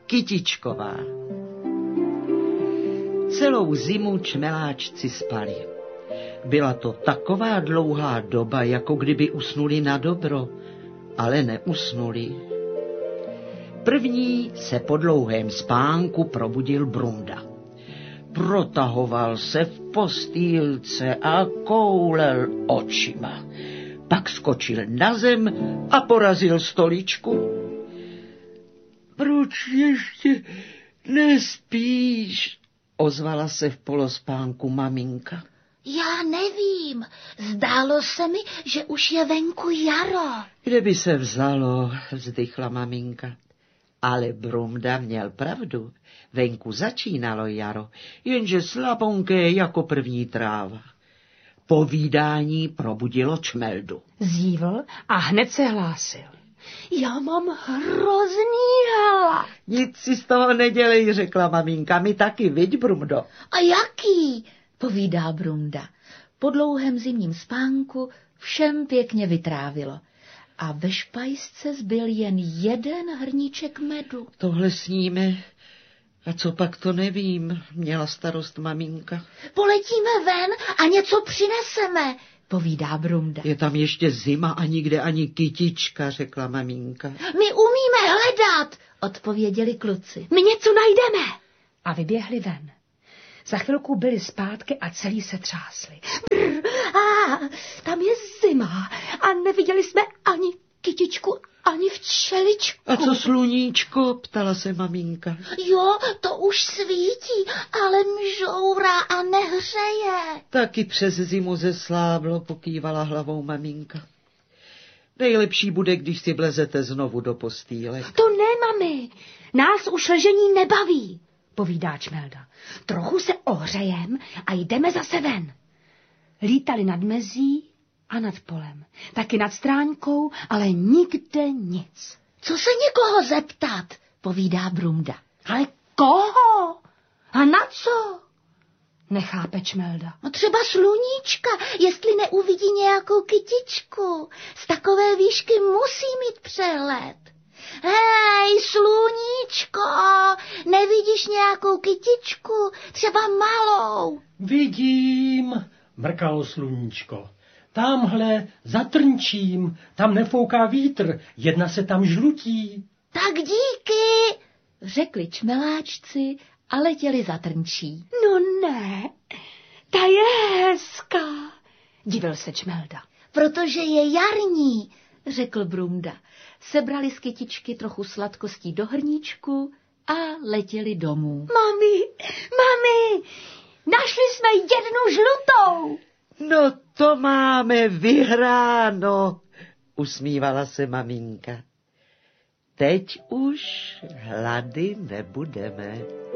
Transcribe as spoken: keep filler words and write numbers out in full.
Kytičková. Celou zimu čmeláčci spali. Byla to taková dlouhá doba, jako kdyby usnuli na dobro, ale neusnuli. První se po dlouhém spánku probudil Brunda. Protahoval se v postýlce a koulel očima. Pak skočil na zem a porazil stoličku. Proč ještě nespíš? Ozvala se v polospánku maminka. Já nevím, zdálo se mi, že už je venku jaro. Kde by se vzalo, vzdychla maminka. Ale Brumda měl pravdu. Venku začínalo jaro, jenže slabonké jako první tráva. Povídání probudilo Čmeldu. Zívl a hned se hlásil. Já mám hrozný hlad. Nic si z toho nedělej, řekla maminka, my taky, viď, Brumdo? A jaký? Povídá Brunda. Po dlouhém zimním spánku všem pěkně vytrávilo. A ve špajsce zbyl jen jeden hrníček medu. Tohle sníme. A co pak, to nevím, měla starost maminka. Poletíme ven a něco přineseme, povídá Brunda. Je tam ještě zima a nikde ani kytička, řekla maminka. My umíme hledat, odpověděli kluci. My něco najdeme. A vyběhli ven. Za chvilku byli zpátky a celý se třásli. Brr, a, tam je zima a neviděli jsme ani kytičku, ani včeličku. A co sluníčko, ptala se maminka. Jo, to už svítí, ale mžourá a nehřeje. Taky přes zimu zesláblo, pokývala hlavou maminka. Nejlepší bude, když si vlezete znovu do postýle. To ne, mami, nás už ležení nebaví, povídá Čmelda. Trochu se ohřejem a jdeme zase ven. Lítali nad mezí a nad polem, taky nad stráňkou, ale nikde nic. Co se někoho zeptat, povídá Brunda. Ale koho? A na co? Nechápe Čmelda. No třeba sluníčka, jestli neuvidí nějakou kytičku. Z takové výšky musí mít přehled. Hej, sluníčko, nevidíš nějakou kytičku, třeba malou? Vidím, mrkalo sluníčko. Tamhle za trnčím, tam nefouká vítr, jedna se tam žlutí. Tak díky, řekli čmeláčci a letěli za trnčí. No ne, ta je hezká, divil se Čmelda. Protože je jarní, řekl Brunda. Sebrali z kytičky trochu sladkostí do hrníčku a letěli domů. Mami, mami, našli jsme jednu žlutou. No to máme vyhráno, usmívala se maminka. Teď už hlady nebudeme.